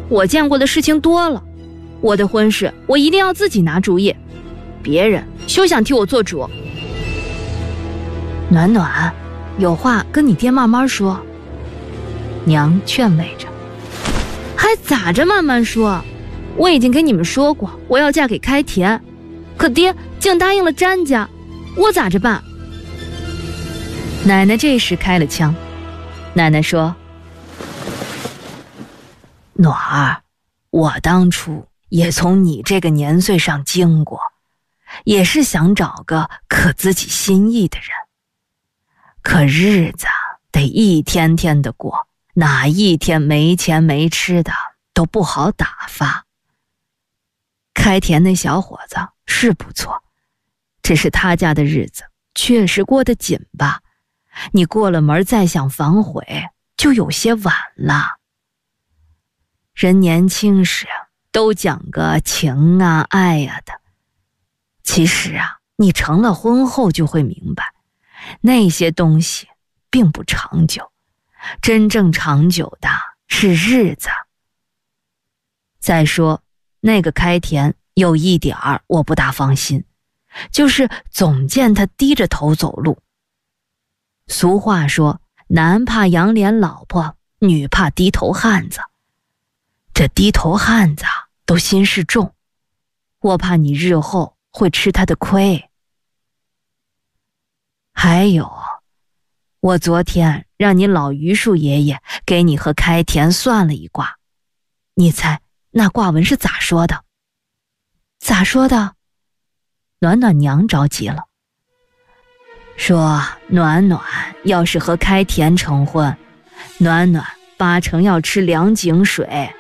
我见过的事情多了，我的婚事我一定要自己拿主意，别人休想替我做主。暖暖，有话跟你爹慢慢说。娘劝慰着。还咋着慢慢说？我已经跟你们说过，我要嫁给开田，可爹竟答应了詹家，我咋着办？奶奶这时开了枪。奶奶说：暖儿，我当初也从你这个年岁上经过，也是想找个可自己心意的人，可日子得一天天的过，哪一天没钱没吃的都不好打发。开田那小伙子是不错，只是他家的日子确实过得紧吧，你过了门再想反悔就有些晚了。人年轻时都讲个情啊爱啊的，其实啊，你成了婚后就会明白，那些东西并不长久，真正长久的是日子。再说那个开田有一点儿我不大放心，就是总见他低着头走路。俗话说，男怕仰脸老婆，女怕低头汉子。这低头汉子都心事重，我怕你日后会吃他的亏。还有，我昨天让你老榆树爷爷给你和开田算了一卦，你猜那卦文是咋说的？咋说的？暖暖娘着急了，说暖暖要是和开田成婚，暖暖8成要吃凉井水。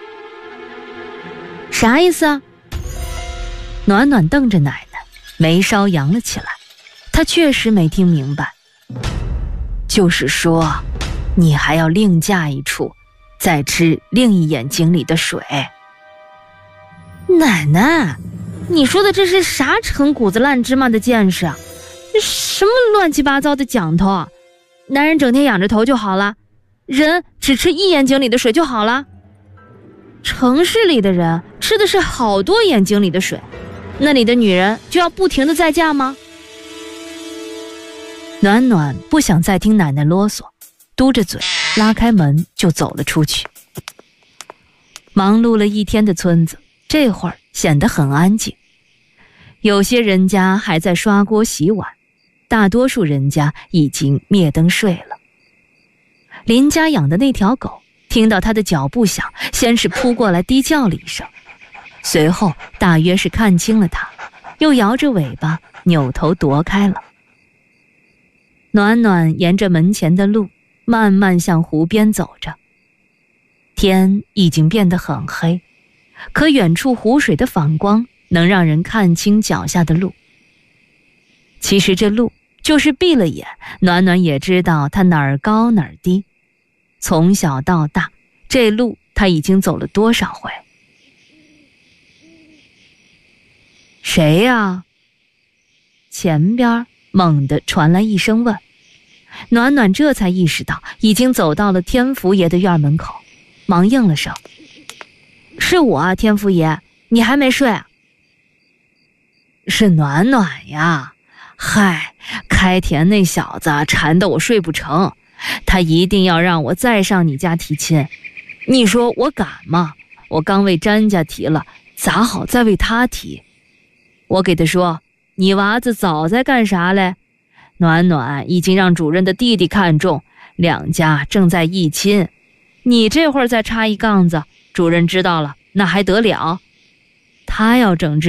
啥意思啊？暖暖瞪着奶奶，眉梢扬了起来，她确实没听明白。就是说，你还要另嫁一处，再吃另一眼睛里的水。奶奶，你说的这是啥陈谷子烂芝麻的见识啊？这什么乱七八糟的讲头啊？男人整天仰着头就好了，人只吃一眼睛里的水就好了。城市里的人吃的是好多眼睛里的水，那里的女人就要不停地再嫁吗？暖暖不想再听奶奶啰嗦，嘟着嘴拉开门就走了出去。忙碌了一天的村子这会儿显得很安静，有些人家还在刷锅洗碗，大多数人家已经灭灯睡了。邻家养的那条狗听到他的脚步响，先是扑过来低叫了一声，随后大约是看清了他，又摇着尾巴扭头躲开了。暖暖沿着门前的路慢慢向湖边走着，天已经变得很黑，可远处湖水的反光能让人看清脚下的路。其实这路就是闭了眼，暖暖也知道它哪儿高哪儿低。从小到大，这路他已经走了多少回？谁呀？前边猛地传来一声问，暖暖这才意识到已经走到了天福爷的院门口，忙应了声：是我啊，天福爷，你还没睡啊？是暖暖呀。嗨，开田那小子缠得我睡不成，他一定要让我再上你家提亲，你说我敢吗？我刚为詹家提了，咋好再为他提？我给他说，你娃子早在干啥嘞？暖暖已经让主任的弟弟看中，两家正在议亲，你这会儿再插一杠子，主任知道了那还得了？他要整治